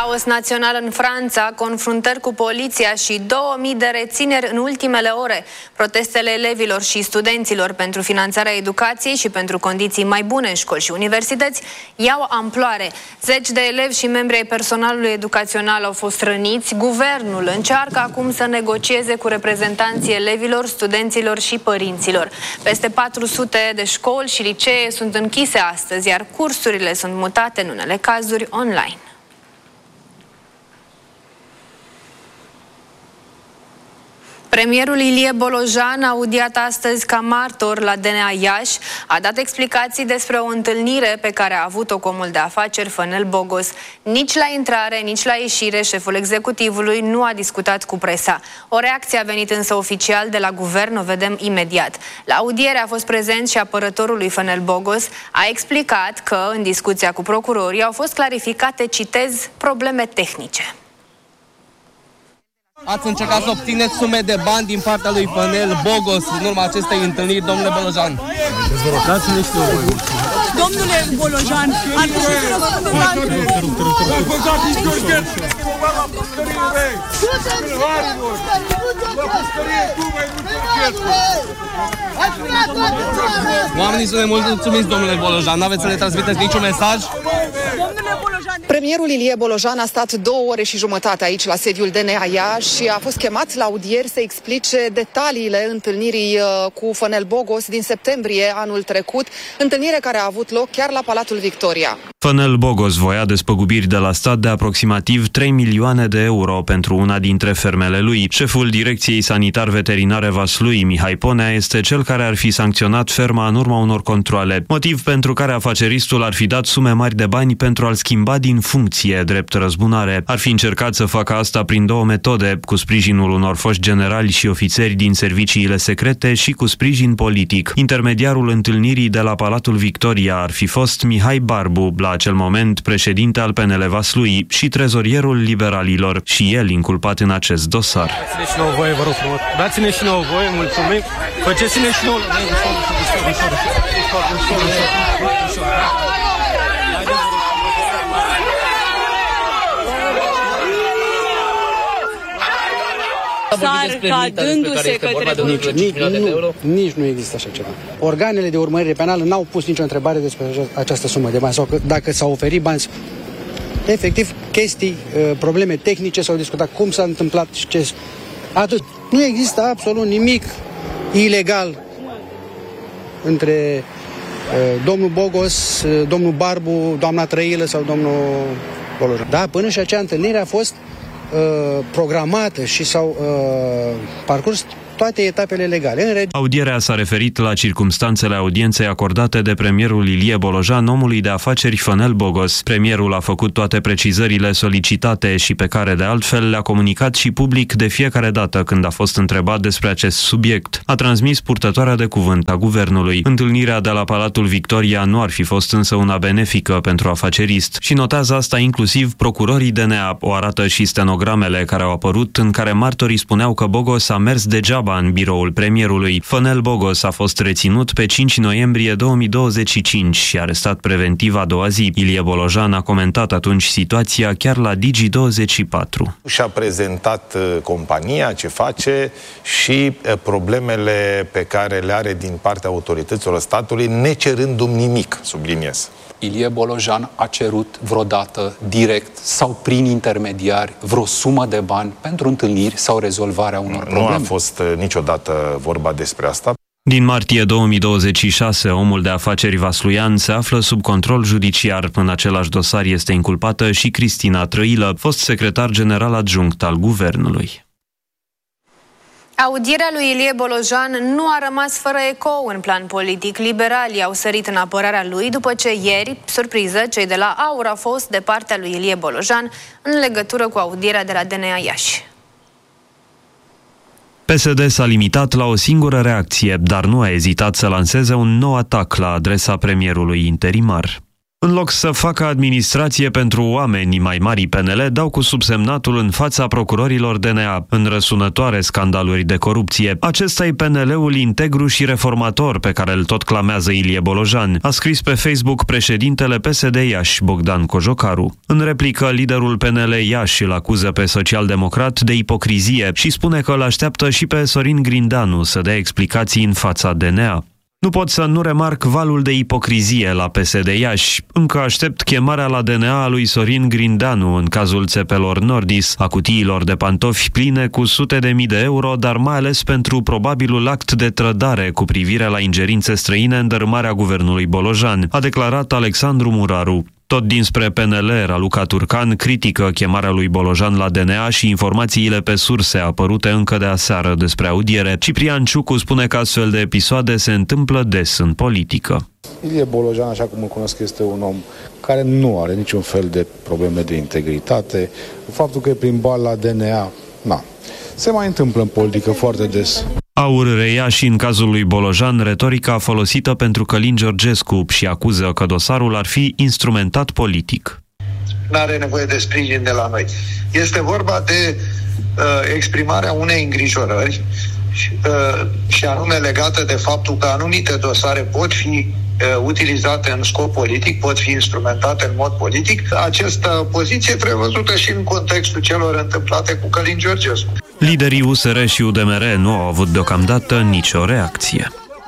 Haos național în Franța, confruntări cu poliția și 2000 de rețineri în ultimele ore. Protestele elevilor și studenților pentru finanțarea educației și pentru condiții mai bune în școli și universități iau amploare. Zeci de elevi și membri ai personalului educațional au fost răniți. Guvernul încearcă acum să negocieze cu reprezentanții elevilor, studenților și părinților. Peste 400 de școli și licee sunt închise astăzi, iar cursurile sunt mutate în unele cazuri online. Premierul Ilie Bolojan, audiat astăzi ca martor la DNA Iași, a dat explicații despre o întâlnire pe care a avut-o cu omul de afaceri Fănel Bogos. Nici la intrare, nici la ieșire, șeful executivului nu a discutat cu presa. O reacție a venit însă oficial de la guvern, o vedem imediat. La audiere a fost prezent și apărătorul lui Fănel Bogos. A explicat că, în discuția cu procurorii, au fost clarificate, citez, probleme tehnice. Ați încercat să obțineți sume de bani din partea lui Fănel Bogos în urma acestei întâlniri, domnule Bolojan. Domnule Bolojan, ar trebui să răspundem la Oamenii sunt nemulțumiți, domnule Bolojan. N-aveți să le transmiteți niciun mesaj? Premierul Ilie Bolojan a stat 2 ore și jumătate aici la sediul DNA Iași și a fost chemat la audieri să explice detaliile întâlnirii cu Fănel Bogos din septembrie anul trecut, întâlnire care a avut loc chiar la Palatul Victoria. Fănel Bogos voia despăgubiri de la stat de aproximativ 3 milioane de euro pentru una dintre fermele lui. Șeful Direcției Sanitar-Veterinare Vaslui, Mihai Ponea, este cel care ar fi sancționat ferma în urma unor controale, motiv pentru care afaceristul ar fi dat sume mari de bani pentru a-l schimba din funcție, drept răzbunare. Ar fi încercat să facă asta prin 2 metode, cu sprijinul unor foști generali și ofițeri din serviciile secrete și cu sprijin politic. Intermediarul întâlnirii de la Palatul Victoria ar fi fost Mihai Barbu, la acel moment președinte al PNL Vaslui și trezorierul liberalilor, și el inculpat în acest dosar. Dați-ne și nouă voie, vă rog frumos. Dați-ne și nouă voie, mulțumim. Faceți-ne și nouă. Nici nu există așa ceva. Organele de urmărire penală n-au pus nicio întrebare despre această sumă de bani sau dacă s-au oferit bani. Efectiv, chestii, probleme tehnice s-au discutat, cum s-a întâmplat și ce. Atât. Nu există absolut nimic ilegal între domnul Bogos, domnul Barbu, doamna Trăilă sau domnul Bolojan. Da, până și acea întâlnire a fost programată și s-au parcurs toate etapele legale. Audierea s-a referit la circumstanțele audienței acordate de premierul Ilie Bolojan omului de afaceri Fănel Bogos. Premierul a făcut toate precizările solicitate și pe care de altfel le-a comunicat și public de fiecare dată când a fost întrebat despre acest subiect. A transmis purtătoarea de cuvânt a guvernului. Întâlnirea de la Palatul Victoria nu ar fi fost însă una benefică pentru afacerist și notează asta inclusiv procurorii DNA. O arată și stenogramele care au apărut, în care martorii spuneau că Bogos a mers degeaba în biroul premierului. Fănel Bogos a fost reținut pe 5 noiembrie 2025 și arestat preventiv a doua zi. Ilie Bolojan a comentat atunci situația chiar la Digi24. Și-a prezentat compania, ce face și problemele pe care le are din partea autorităților statului, necerându-mi nimic, subliniez. Ilie Bolojan a cerut vreodată direct sau prin intermediari vreo sumă de bani pentru întâlniri sau rezolvarea unor probleme? Nu a fost niciodată vorba despre asta. Din martie 2026, omul de afaceri vasluian se află sub control judiciar. În același dosar este inculpată și Cristina Trăilă, fost secretar general adjunct al guvernului. Audierea lui Ilie Bolojan nu a rămas fără ecou în plan politic. Liberalii au sărit în apărarea lui după ce ieri, surpriză, cei de la AUR au fost de partea lui Ilie Bolojan în legătură cu audierea de la DNA Iași. PSD s-a limitat la o singură reacție, dar nu a ezitat să lanseze un nou atac la adresa premierului interimar. În loc să facă administrație pentru oamenii mai mari, PNL dau cu subsemnatul în fața procurorilor DNA în răsunătoare scandaluri de corupție. Acesta e PNL-ul integru și reformator pe care îl tot clamează Ilie Bolojan, a scris pe Facebook președintele PSD Iași, Bogdan Cojocaru. În replică, liderul PNL Iași îl acuză pe social-democrat de ipocrizie și spune că îl așteaptă și pe Sorin Grindanu să dea explicații în fața DNA. Nu pot să nu remarc valul de ipocrizie la PSD Iași. Încă aștept chemarea la DNA a lui Sorin Grindanu în cazul țepelor Nordis, a cutiilor de pantofi pline cu sute de mii de euro, dar mai ales pentru probabilul act de trădare cu privire la ingerințe străine în dărâmarea guvernului Bolojan, a declarat Alexandru Muraru. Tot dinspre PNL, Raluca Turcan critică chemarea lui Bolojan la DNA și informațiile pe surse apărute încă de aseară despre audiere. Ciprian Ciucu spune că astfel de episoade se întâmplă des în politică. Ilie Bolojan, așa cum îl cunosc, este un om care nu are niciun fel de probleme de integritate. Faptul că e plimbat la DNA, se mai întâmplă în politică foarte des. Aur reia și în cazul lui Bolojan retorica folosită pentru Călin Georgescu și acuză că dosarul ar fi instrumentat politic. Nu are nevoie de sprijin de la noi. Este vorba de exprimarea unei îngrijorări și anume legată de faptul că anumite dosare pot fi utilizate în scop politic, pot fi instrumentate în mod politic. Această poziție trebuie văzută și în contextul celor întâmplate cu Călin Georgescu. Liderii USR și UDMR nu au avut deocamdată nicio reacție.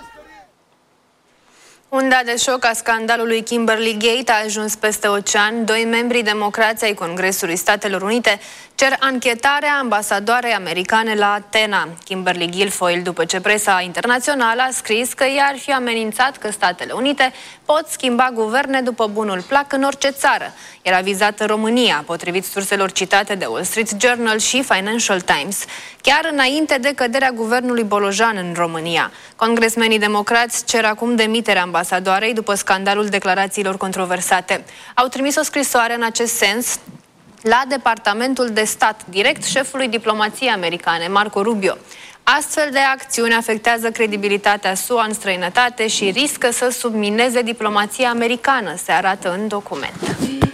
Unda de șoc a scandalului Kimberley Gate a ajuns peste ocean. Doi membri democrați ai Congresului Statelor Unite cer anchetarea ambasadoarei americane la Atena, Kimberly Guilfoyle, după ce presa internațională a scris că ea ar fi amenințat că Statele Unite pot schimba guverne după bunul plac în orice țară. Era vizată România, potrivit surselor citate de Wall Street Journal și Financial Times, chiar înainte de căderea guvernului Bolojan în România. Congresmenii democrați cer acum demiterea ambasadoarei după scandalul declarațiilor controversate. Au trimis o scrisoare în acest sens la Departamentul de Stat, direct șefului diplomației americane, Marco Rubio. Astfel de acțiuni afectează credibilitatea SUA în străinătate și riscă să submineze diplomația americană, se arată în document.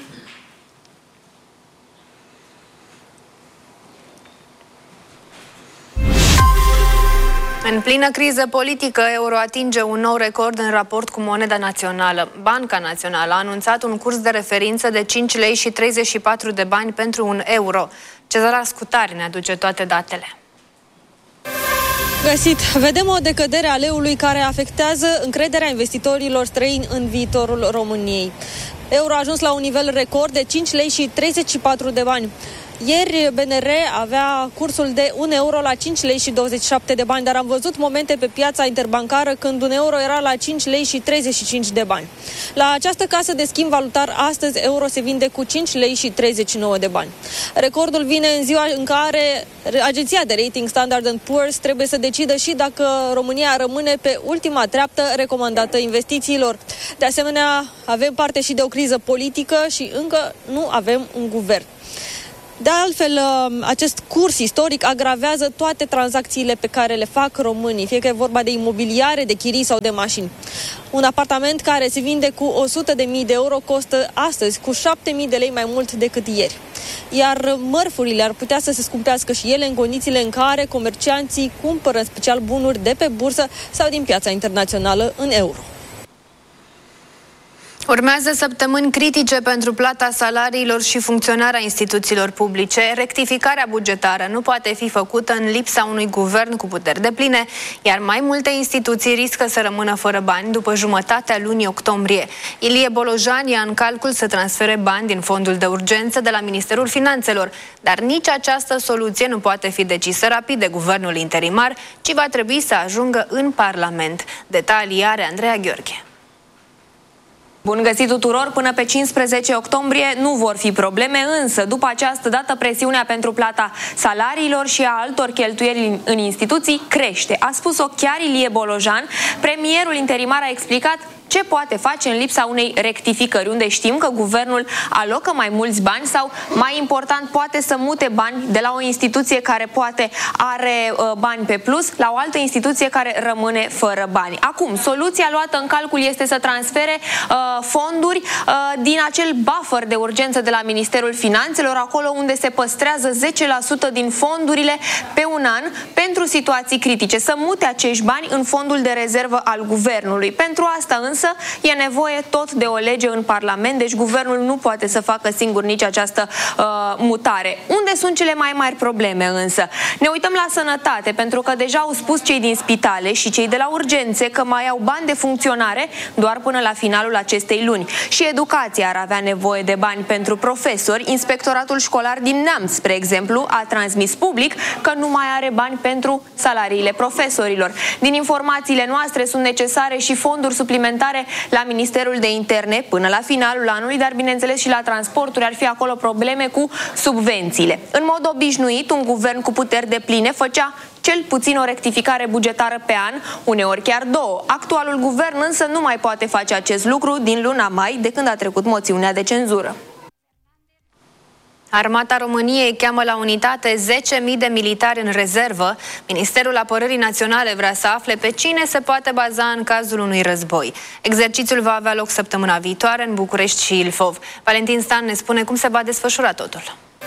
În plină criză politică, euro atinge un nou record în raport cu moneda națională. Banca Națională a anunțat un curs de referință de 5 lei și 34 de bani pentru un euro. Cezara Scutari ne aduce toate datele. Găsit. Vedem o decădere a leului care afectează încrederea investitorilor străini în viitorul României. Euro a ajuns la un nivel record de 5 lei și 34 de bani. Ieri BNR avea cursul de 1 euro la 5 lei și 27 de bani, dar am văzut momente pe piața interbancară când un euro era la 5 lei și 35 de bani. La această casă de schimb valutar astăzi euro se vinde cu 5 lei și 39 de bani. Recordul vine în ziua în care agenția de rating Standard & Poor's trebuie să decidă și dacă România rămâne pe ultima treaptă recomandată investițiilor. De asemenea, avem parte și de o criză politică și încă nu avem un guvern. De altfel, acest curs istoric agravează toate tranzacțiile pe care le fac românii, fie că e vorba de imobiliare, de chirii sau de mașini. Un apartament care se vinde cu 100.000 de euro costă astăzi cu 7.000 de lei mai mult decât ieri. Iar mărfurile ar putea să se scumpească și ele în condițiile în care comercianții cumpără în special bunuri de pe bursă sau din piața internațională în euro. Urmează săptămâni critice pentru plata salariilor și funcționarea instituțiilor publice. Rectificarea bugetară nu poate fi făcută în lipsa unui guvern cu puteri depline, iar mai multe instituții riscă să rămână fără bani după jumătatea lunii octombrie. Ilie Bolojan ia în calcul să transfere bani din fondul de urgență de la Ministerul Finanțelor, dar nici această soluție nu poate fi decisă rapid de guvernul interimar, ci va trebui să ajungă în Parlament. Detalii are Andreea Gheorghe. Bun găsit tuturor! Până pe 15 octombrie nu vor fi probleme, însă după această dată presiunea pentru plata salariilor și a altor cheltuieli în instituții crește. A spus-o chiar Ilie Bolojan. Premierul interimar a explicat ce poate face în lipsa unei rectificări, unde știm că guvernul alocă mai mulți bani sau, mai important, poate să mute bani de la o instituție care poate are bani pe plus la o altă instituție care rămâne fără bani. Acum, soluția luată în calcul este să transfere fonduri din acel buffer de urgență de la Ministerul Finanțelor, acolo unde se păstrează 10% din fondurile pe un an pentru situații critice, să mute acești bani în fondul de rezervă al guvernului. Pentru asta însă e nevoie tot de o lege în Parlament, deci guvernul nu poate să facă singur nici această mutare. Unde sunt cele mai mari probleme însă? Ne uităm la sănătate, pentru că deja au spus cei din spitale și cei de la urgențe că mai au bani de funcționare doar până la finalul acestei luni. Și educația ar avea nevoie de bani pentru profesori. Inspectoratul școlar din Neamț, spre exemplu, a transmis public că nu mai are bani pentru salariile profesorilor. Din informațiile noastre sunt necesare și fonduri suplimentare la Ministerul de Interne până la finalul anului, dar bineînțeles și la transporturi ar fi acolo probleme cu subvențiile. În mod obișnuit, un guvern cu puteri depline făcea cel puțin o rectificare bugetară pe an, uneori chiar două. Actualul guvern însă nu mai poate face acest lucru din luna mai, de când a trecut moțiunea de cenzură. Armata României cheamă la unitate 10.000 de militari în rezervă. Ministerul Apărării Naționale vrea să afle pe cine se poate baza în cazul unui război. Exercițiul va avea loc săptămâna viitoare în București și Ilfov. Valentin Stan ne spune cum se va desfășura totul.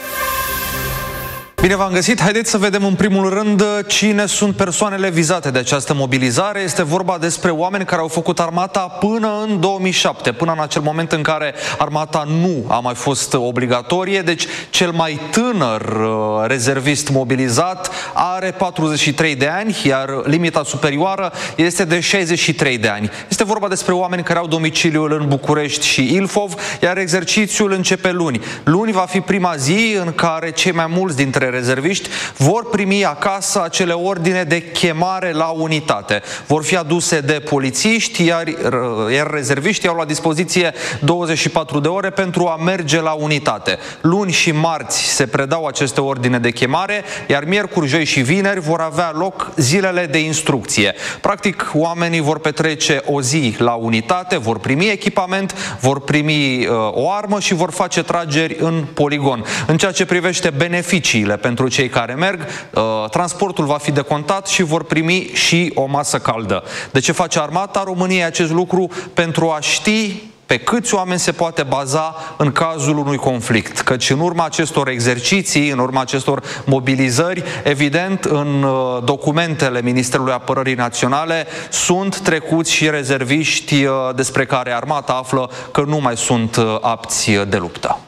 Bine v-am găsit! Haideți să vedem în primul rând cine sunt persoanele vizate de această mobilizare. Este vorba despre oameni care au făcut armata până în 2007, până în acel moment în care armata nu a mai fost obligatorie. Deci cel mai tânăr rezervist mobilizat are 43 de ani, iar limita superioară este de 63 de ani. Este vorba despre oameni care au domiciliul în București și Ilfov, iar exercițiul începe luni. Luni va fi prima zi în care cei mai mulți dintre rezerviști vor primi acasă acele ordine de chemare la unitate. Vor fi aduse de polițiști, iar rezerviștii au la dispoziție 24 de ore pentru a merge la unitate. Luni și marți se predau aceste ordine de chemare, iar miercuri, joi și vineri vor avea loc zilele de instrucție. Practic, oamenii vor petrece o zi la unitate, vor primi echipament, vor primi o armă și vor face trageri în poligon. În ceea ce privește beneficiile pentru cei care merg, transportul va fi decontat și vor primi și o masă caldă. De ce face Armata României acest lucru? Pentru a ști pe câți oameni se poate baza în cazul unui conflict. Căci în urma acestor exerciții, în urma acestor mobilizări, evident, în documentele Ministerului Apărării Naționale sunt trecuți și rezerviști despre care Armata află că nu mai sunt apți de luptă.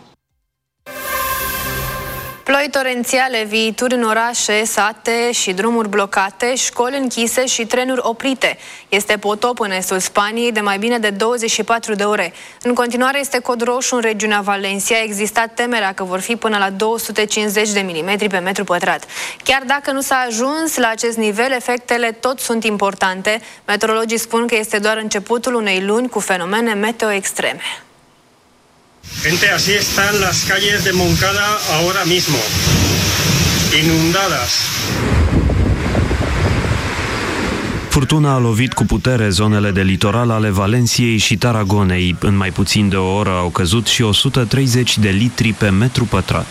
Ploi torențiale, viituri în orașe, sate și drumuri blocate, școli închise și trenuri oprite. Este potop în estul Spaniei de mai bine de 24 de ore. În continuare este cod roșu în regiunea Valencia. A existat temerea că vor fi până la 250 de milimetri pe metru pătrat. Chiar dacă nu s-a ajuns la acest nivel, efectele tot sunt importante. Meteorologii spun că este doar începutul unei luni cu fenomene meteo extreme. Gente, así están las calles de Moncada ahora mismo, inundadas. Furtuna a lovit cu putere zonele de litoral ale Valenciei și Taragonei. În mai puțin de o oră au căzut și 130 de litri pe metru pătrat.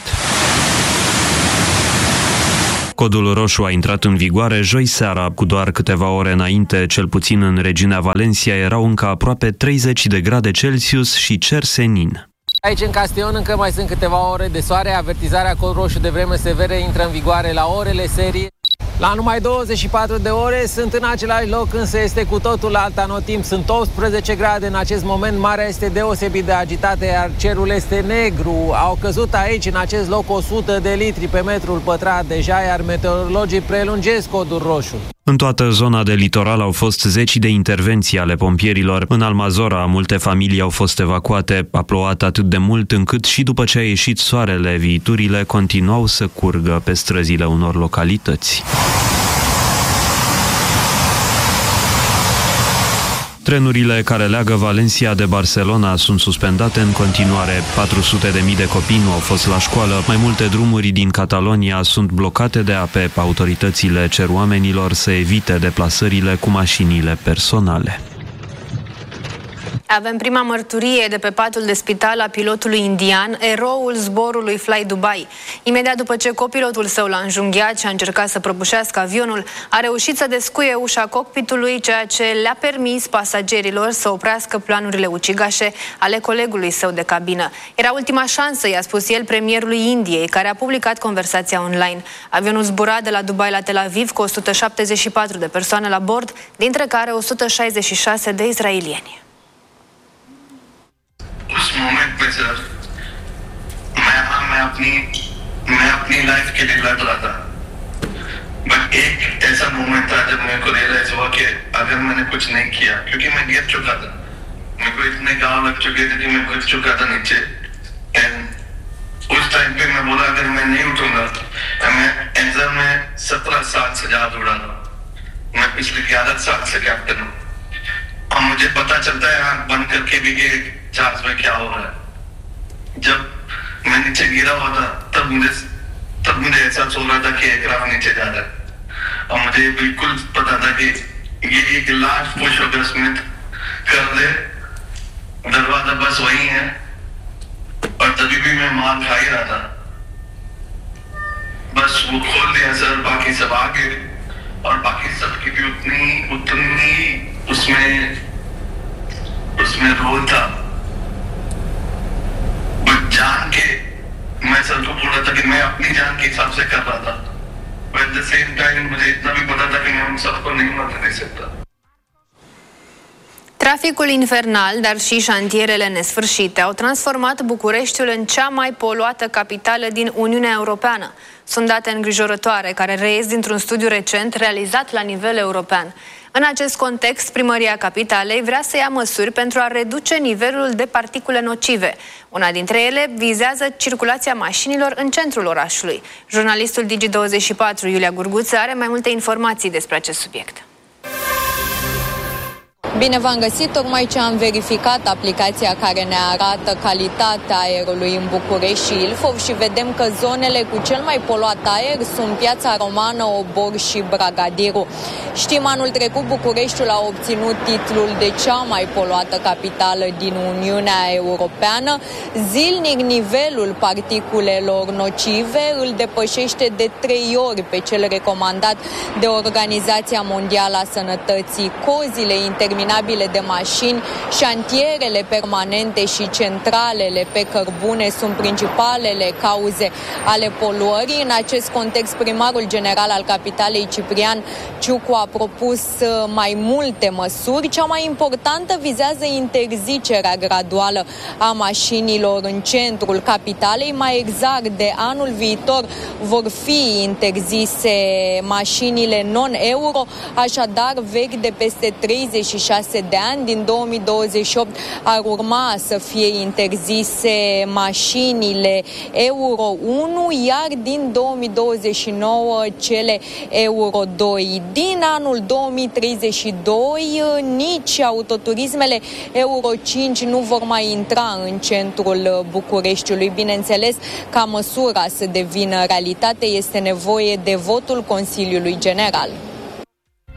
Codul roșu a intrat în vigoare joi seara. Cu doar câteva ore înainte, cel puțin în regiunea Valencia, erau încă aproape 30 de grade Celsius și cer senin. Aici în Castellón încă mai sunt câteva ore de soare. Avertizarea cod roșu de vreme severă intră în vigoare la orele serii. La numai 24 de ore sunt în același loc, însă este cu totul alt anotimp. Sunt 18 grade în acest moment, marea este deosebit de agitată, iar cerul este negru. Au căzut aici, în acest loc, 100 de litri pe metrul pătrat deja, iar meteorologii prelungesc codul roșu. În toată zona de litoral au fost zeci de intervenții ale pompierilor. În Almazora, multe familii au fost evacuate. A plouat atât de mult încât și după ce a ieșit soarele, viiturile continuau să curgă pe străzile unor localități. Trenurile care leagă Valencia de Barcelona sunt suspendate în continuare. 400.000 de copii nu au fost la școală. Mai multe drumuri din Catalonia sunt blocate de ape. Autoritățile cer oamenilor să evite deplasările cu mașinile personale. Avem prima mărturie de pe patul de spital a pilotului indian, eroul zborului Fly Dubai. Imediat după ce copilotul său l-a înjunghiat și a încercat să prăbușească avionul, a reușit să descuie ușa cockpitului, ceea ce le-a permis pasagerilor să oprească planurile ucigașe ale colegului său de cabină. Era ultima șansă, i-a spus el premierului Indiei, care a publicat conversația online. Avionul zbura de la Dubai la Tel Aviv cu 174 de persoane la bord, dintre care 166 de israelieni. उस मोमेंट में सर मैं अपनी लाइफ के लिए लड़ रहा था, बट एक ऐसा मोमेंट था जब मेरे को रियलाइज हुआ कि अगर मैंने कुछ नहीं किया, क्योंकि मैं गिर चुका था, मेरे को इतने गाँव लग चुके थे कि मैं गिर चुका था नीचे। एंड उस टाइम पे मैं बोला अगर मैं नहीं उठूंगा, मैं एंजर में 17 साल से ज्यादा उड़ा था, मैं पिछले 11 साल से कैप्टन हूँ, और मुझे पता चलता है आँख बंद करके भी कि जहाज में क्या हो रहा है। जब मैं नीचे गिरा हुआ था तब मुझे एहसास हो रहा था कि एयरक्राफ्ट नीचे जा रहा है, और मुझे बिल्कुल पता था कि ये एक लास्ट पुश अगर स्मिथ कर दे, दरवाजा बस वही है, और तभी भी मैं मार खा ही रहा था। बस वो खोल दिया सर, बाकी सब आगे, और बाकी सबकी भी उतनी उसमें रोल था। जान के मैं सर को बोला था कि मैं अपनी जान के हिसाब से कर रहा था, but at the same time मुझे इतना भी पता था कि मैं उन सबको नहीं मरने दे सकता। Traficul infernal, dar și șantierele nesfârșite au transformat Bucureștiul în cea mai poluată capitală din Uniunea Europeană. Sunt date îngrijorătoare care reies dintr-un studiu recent realizat la nivel european. În acest context, Primăria Capitalei vrea să ia măsuri pentru a reduce nivelul de particule nocive. Una dintre ele vizează circulația mașinilor în centrul orașului. Jurnalistul Digi24, Iulia Gurguță, are mai multe informații despre acest subiect. Bine v-am găsit, tocmai ce am verificat aplicația care ne arată calitatea aerului în București și Ilfov și vedem că zonele cu cel mai poluat aer sunt Piața Romană, Obor și Bragadiru. Știm, anul trecut Bucureștiul a obținut titlul de cea mai poluată capitală din Uniunea Europeană. Zilnic nivelul particulelor nocive îl depășește de 3 ori pe cel recomandat de Organizația Mondială a Sănătății. Cozile interminabile de mașini, șantierele permanente și centralele pe cărbune sunt principalele cauze ale poluării. În acest context, primarul general al capitalei, Ciprian Ciucu, a propus mai multe măsuri. Cea mai importantă vizează interzicerea graduală a mașinilor în centrul capitalei. Mai exact, de anul viitor vor fi interzise mașinile non-euro, așadar vechi de peste 36 de ani. Din 2028 ar urma să fie interzise mașinile Euro 1, iar din 2029 cele Euro 2. Din anul 2032 nici autoturismele Euro 5 nu vor mai intra în centrul Bucureștiului. Bineînțeles, ca măsura să devină realitate este nevoie de votul Consiliului General.